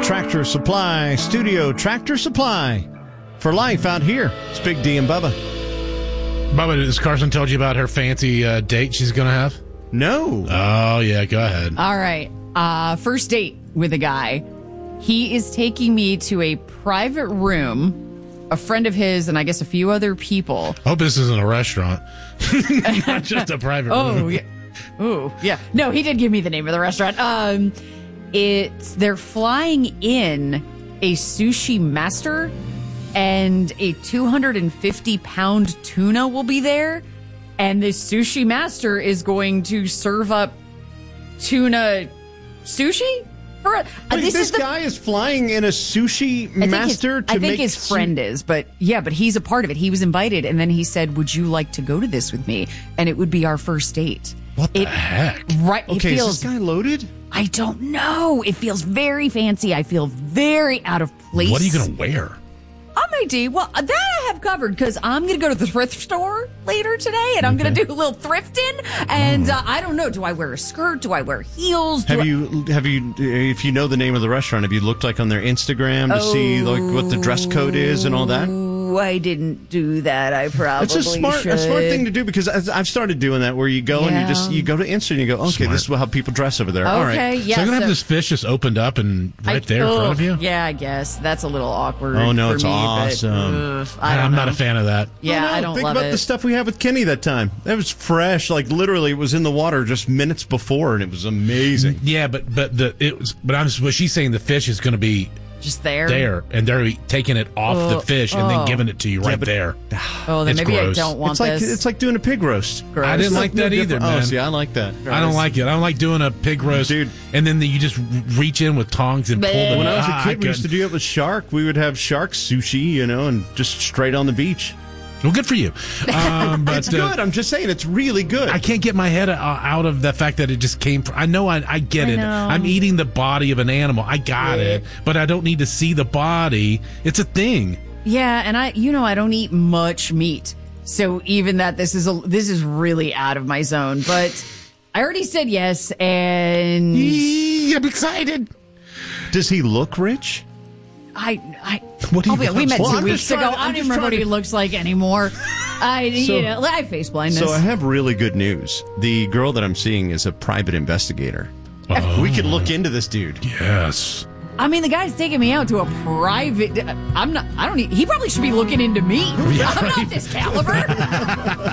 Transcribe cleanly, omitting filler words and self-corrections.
Tractor Supply studio. Tractor Supply for life out here. It's Big D and Bubba. Bubba, has Carson told you about her fancy date she's going to have? No. Oh, yeah, go ahead. All right. First date with a guy. He is taking me to a private room. A friend of his and I guess a few other people. I hope this isn't a restaurant. Not just a private room. Oh, yeah. Ooh, yeah. No, he did give me the name of the restaurant. They're flying in a sushi master and a 250-pound tuna will be there. And the sushi master is going to serve up tuna sushi? This guy is flying in a sushi master I think his friend is, but he's a part of it. He was invited, and then he said, "Would you like to go to this with me?" And it would be our first date. What the heck? Right. Okay, is this guy loaded? I don't know. It feels very fancy. I feel very out of place. What are you going to wear? I'm ID. Well, that I have covered because I'm going to go to the thrift store later today, and I'm going to do a little thrifting. And I don't know. Do I wear a skirt? Do I wear heels? Have you? If you know the name of the restaurant, have you looked like on their Instagram to see like what the dress code is and all that? I didn't do that. I probably It's a smart thing to do because I've started doing that where you go and you go to Insta and you go, okay, this is how people dress over there. Okay, all right. yeah. So you're going to have this fish just opened up and there in front of you? Yeah, I guess. That's a little awkward. Oh, no, for it's me, awesome. But, I'm not a fan of that. Yeah, I don't Think love about the stuff we had with Kenny that time. That was fresh. Like literally, it was in the water just minutes before, and it was amazing. Yeah, but what she's saying, the fish is going to be just there, and they're taking it off the fish and then giving it to you there. Oh, then maybe gross. I don't want this. It's like doing a pig roast. Gross. I didn't like that either, man. Oh, see, I like that. I don't like it. I don't like doing a pig roast, dude. And then you just reach in with tongs and pull them. When I was a kid, we used to do it with shark. We would have shark sushi, and just straight on the beach. Well, good for you. But, it's good. I'm just saying, it's really good. I can't get my head out of the fact that it just came from... I know I get it. I'm eating the body of an animal. I got it. But I don't need to see the body. It's a thing. Yeah, and I don't eat much meat. So even that, this is really out of my zone. But I already said yes, and... I'm excited. Does he look rich? What do you we met 2 weeks ago. I don't even remember what he looks like anymore. I have face blindness. So I have really good news. The girl that I'm seeing is a private investigator. Oh. We could look into this dude. Yes. I mean, the guy's taking me out to a private. He probably should be looking into me. I'm not this caliber.